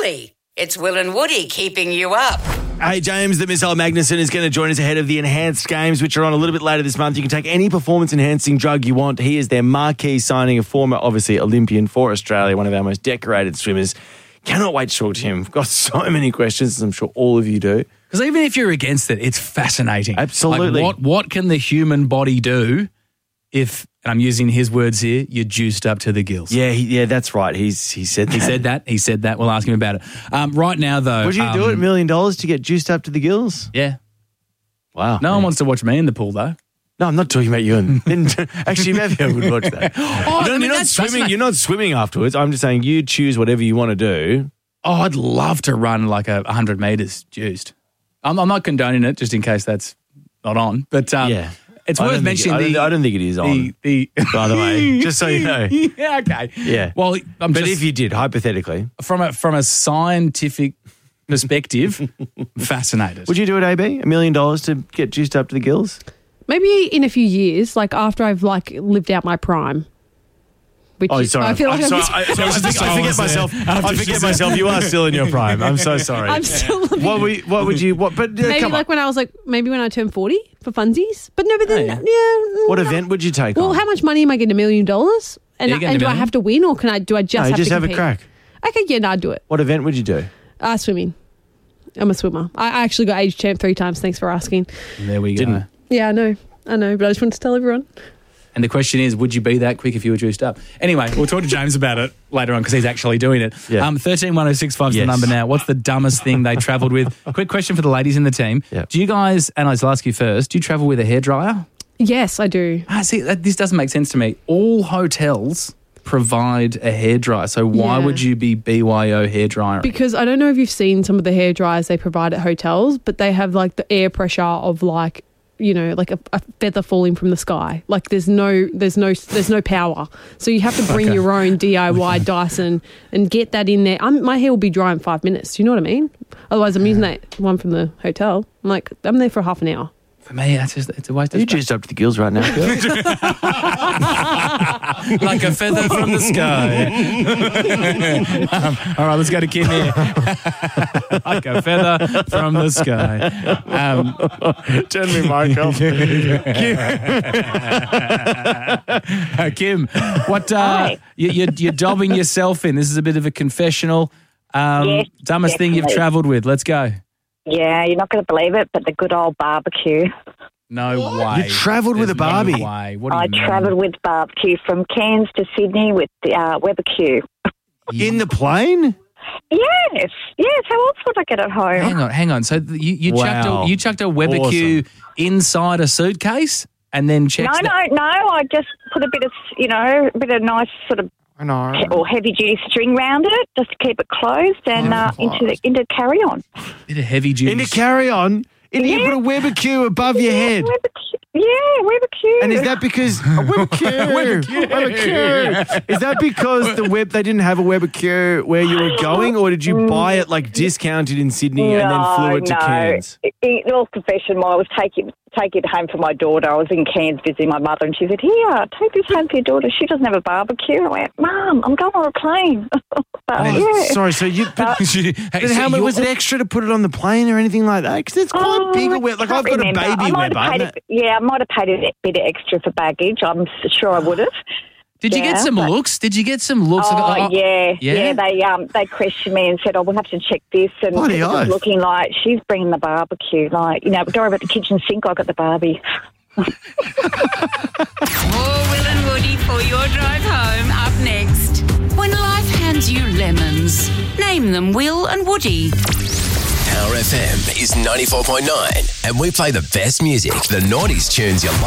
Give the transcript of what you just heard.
Really? It's Will and Woody keeping you up. Hey, James, the Missile Magnuson is going to join us ahead of the Enhanced Games, which are on a little bit later this month. You can take any performance-enhancing drug you want. He is their marquee signing, a former, obviously, Olympian for Australia, one of our most decorated swimmers. Cannot wait to talk to him. We've got so many questions, as I'm sure all of you do. Because even if you're against it, it's fascinating. Absolutely. Like what can the human body do if, and I'm using his words here, you're juiced up to the gills? Yeah, that's right. He said that. He said that. We'll ask him about it. Right now, though. Would you do it $1 million to get juiced up to the gills? Yeah. Wow. No one wants to watch me in the pool, though. No, I'm not talking about you. Actually, maybe I would watch that. You're not swimming. You're not swimming afterwards. I'm just saying you choose whatever you want to do. Oh, I'd love to run like 100 metres juiced. I'm not condoning it, just in case that's not on. But yeah. It's worth mentioning. I don't think it is on, by the way, just so you know. Yeah, okay. Yeah. Well, but if you did, hypothetically. From a scientific perspective, fascinated. Would you do it, AB? $1 million to get juiced up to the gills? Maybe in a few years, like after I've lived out my prime. Which sorry. I feel like I forget myself. I forget myself. You are still in your prime. I'm so sorry. I'm still living. What would you? But maybe come on. when I was maybe when I turned 40 for funsies. But no, but then What event would you take? Well, on? how much money am I getting? $1 million? And do I have to win, or do I just have a crack? Okay, yeah, I'd do it. What event would you do? Swimming. I'm a swimmer. I actually got age champ 3 times. Thanks for asking. There we go. Yeah, I know, but I just wanted to tell everyone. And the question is, would you be that quick if you were juiced up? Anyway, we'll talk to James about it later on because he's actually doing it. Yeah. 131065 is the number now. What's the dumbest thing they travelled with? Quick question for the ladies in the team. Yep. Do you guys, and I'll ask you first, do you travel with a hairdryer? Yes, I do. See, this doesn't make sense to me. All hotels provide a hairdryer, so why would you be BYO hairdryer? Because I don't know if you've seen some of the hairdryers they provide at hotels, but they have the air pressure of a feather falling from the sky. Like there's no power. So you have to bring your own DIY Dyson and get that in there. My hair will be dry in 5 minutes. Do you know what I mean? Otherwise, I'm using that one from the hotel. I'm there for half an hour. For me, it's a waste of space. You juiced up to the gills right now, girl. Like a feather from the sky. All right, let's go to Kim here. Like a feather from the sky. Turn me, Michael. Kim, what you're dobbing yourself in? This is a bit of a confessional. Yes, dumbest thing you've travelled with. Let's go. Yeah, you're not going to believe it, but the good old barbecue. No way. You travelled with a Barbie? No way. What do you mean? I travelled with barbecue from Cairns to Sydney with the Weber Q. In the plane? Yes. How else would I get at home? Hang on. So you chucked a Weber Q inside a suitcase and then checked. No. I just put a bit of nice sort of or heavy duty string round it just to keep it closed and into carry on. Bit of heavy duty into carry on. You put a Weber Q above your head. Weber Q. And is that because Weber Q? Is that because they didn't have a Weber Q where you were going, or did you buy it discounted in Sydney and then flew it to Cairns? In all confession, I was taking it home for my daughter. I was in Cairns visiting my mother, and she said, "Here, take this home for your daughter. She doesn't have a barbecue." I went, "Mum, I'm going on a plane." Sorry, so you? How much was it extra to put it on the plane or anything like that? Because it's quite big. I've got a baby Weber. I might have paid a bit extra for baggage. I'm sure I would have. Did you get some looks? Oh, yeah. They questioned me and said, "We'll have to check this." And it was looking like she's bringing the barbecue. Don't worry about the kitchen sink. I got the Barbie. More Will and Woody for your drive home up next. When life hands you lemons, name them Will and Woody. Power FM is 94.9 and we play the best music, the noughties tunes you like.